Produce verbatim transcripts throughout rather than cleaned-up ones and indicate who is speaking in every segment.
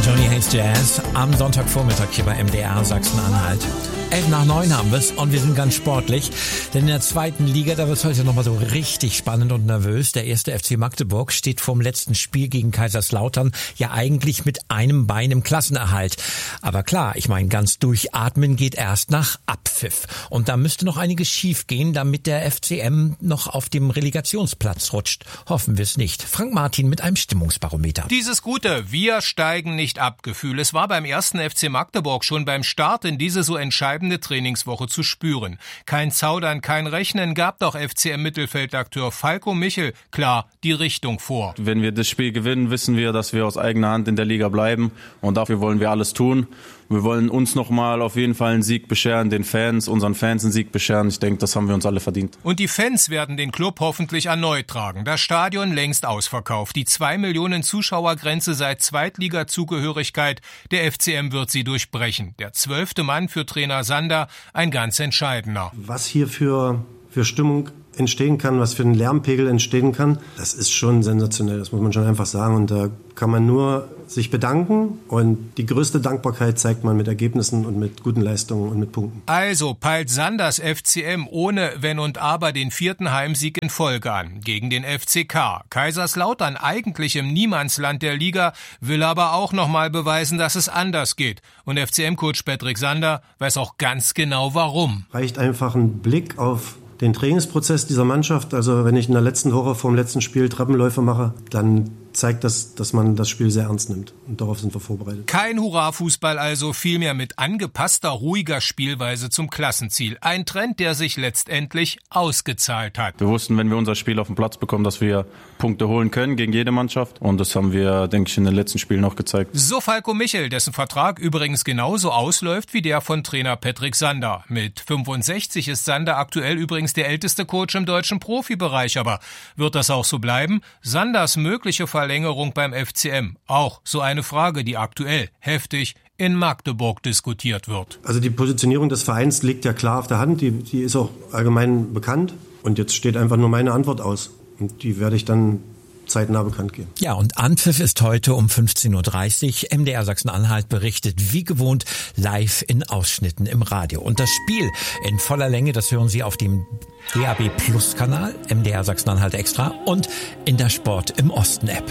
Speaker 1: Johnny Hates Jazz am Sonntagvormittag hier bei M D R Sachsen-Anhalt. Elf nach neun haben wir es und wir sind ganz sportlich, denn in der zweiten Liga, da wird es heute nochmal so richtig spannend und nervös. Der erste F C Magdeburg steht vorm letzten Spiel gegen Kaiserslautern ja eigentlich mit einem Bein im Klassenerhalt. Aber klar, ich meine, ganz durchatmen geht erst nach Abpfiff. Und da müsste noch einiges schief gehen, damit der F C M noch auf dem Relegationsplatz rutscht. Hoffen wir es nicht. Frank Martin mit einem Stimmungsbarometer.
Speaker 2: Dieses gute Wir steigen nicht ab Gefühl, es war beim ersten F C Magdeburg schon beim Start in diese so entscheidende Trainingswoche zu spüren. Kein Zaudern, kein Rechnen gab doch F C M-Mittelfeldakteur Falco Michel klar die Richtung vor.
Speaker 3: Wenn wir das Spiel gewinnen, wissen wir, dass wir aus eigener Hand in der Liga bleiben und dafür wollen wir alles tun. Wir wollen uns nochmal auf jeden Fall einen Sieg bescheren, den Fans, unseren Fans einen Sieg bescheren. Ich denke, das haben wir uns alle verdient.
Speaker 2: Und die Fans werden den Club hoffentlich erneut tragen. Das Stadion längst ausverkauft. Die zwei Millionen Zuschauergrenze seit Zweitliga-Zugehörigkeit. Der F C M wird sie durchbrechen. Der zwölfte Mann für Trainer Sander, ein ganz entscheidender.
Speaker 4: Was hier für, für Stimmung entstehen kann, was für einen Lärmpegel entstehen kann, das ist schon sensationell, das muss man schon einfach sagen. Und da kann man nur sich bedanken und die größte Dankbarkeit zeigt man mit Ergebnissen und mit guten Leistungen und mit Punkten.
Speaker 2: Also peilt Sanders F C M ohne Wenn und Aber den vierten Heimsieg in Folge an gegen den F C K. Kaiserslautern, eigentlich im Niemandsland der Liga, will aber auch nochmal beweisen, dass es anders geht. Und F C M-Coach Patrick Sander weiß auch ganz genau warum.
Speaker 4: Reicht einfach ein Blick auf den Trainingsprozess dieser Mannschaft. Also wenn ich in der letzten Woche vor dem letzten Spiel Treppenläufe mache, dann zeigt das, dass man das Spiel sehr ernst nimmt. Und darauf sind wir vorbereitet.
Speaker 2: Kein Hurra-Fußball also, vielmehr mit angepasster, ruhiger Spielweise zum Klassenziel. Ein Trend, der sich letztendlich ausgezahlt hat.
Speaker 3: Wir wussten, wenn wir unser Spiel auf den Platz bekommen, dass wir Punkte holen können gegen jede Mannschaft. Und das haben wir, denke ich, in den letzten Spielen auch gezeigt.
Speaker 2: So Falco Michel, dessen Vertrag übrigens genauso ausläuft wie der von Trainer Patrick Sander. Mit fünfundsechzig ist Sander aktuell übrigens der älteste Coach im deutschen Profibereich. Aber wird das auch so bleiben? Sanders mögliche Verlängerung beim F C M. Auch so eine Frage, die aktuell heftig in Magdeburg diskutiert wird.
Speaker 4: Also die Positionierung des Vereins liegt ja klar auf der Hand. Die, die ist auch allgemein bekannt. Und jetzt steht einfach nur meine Antwort aus. Und die werde ich dann zeitnah bekannt geben.
Speaker 1: Ja, und Anpfiff ist heute um fünfzehn Uhr dreißig. M D R Sachsen-Anhalt berichtet wie gewohnt live in Ausschnitten im Radio. Und das Spiel in voller Länge, das hören Sie auf dem D A B Plus Kanal, M D R Sachsen-Anhalt Extra und in der Sport im Osten App.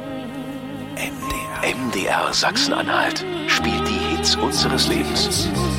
Speaker 5: M D R, M D R Sachsen-Anhalt spielt die Hits unseres Lebens.